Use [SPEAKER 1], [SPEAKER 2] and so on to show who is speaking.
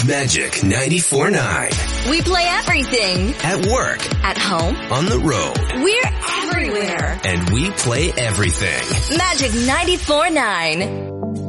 [SPEAKER 1] Magic 94.9.
[SPEAKER 2] We play everything.
[SPEAKER 1] At work.
[SPEAKER 2] At home.
[SPEAKER 1] On the road.
[SPEAKER 2] We're everywhere.
[SPEAKER 1] And we play everything.
[SPEAKER 2] Magic 94.9.